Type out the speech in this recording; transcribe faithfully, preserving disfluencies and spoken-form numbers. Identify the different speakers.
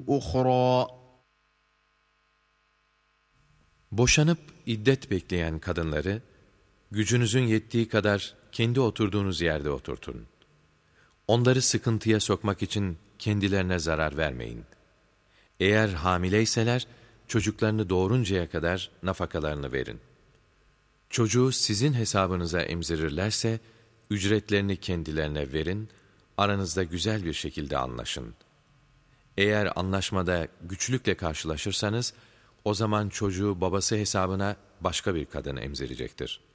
Speaker 1: أخرى.
Speaker 2: Boşanıp iddet bekleyen kadınları, gücünüzün yettiği kadar kendi oturduğunuz yerde oturtun. Onları sıkıntıya sokmak için kendilerine zarar vermeyin. Eğer hamileyseler, çocuklarını doğuruncaya kadar nafakalarını verin. Çocuğu sizin hesabınıza emzirirlerse, ücretlerini kendilerine verin, aranızda güzel bir şekilde anlaşın. Eğer anlaşmada güçlükle karşılaşırsanız, o zaman çocuğu babası hesabına başka bir kadın emzirecektir.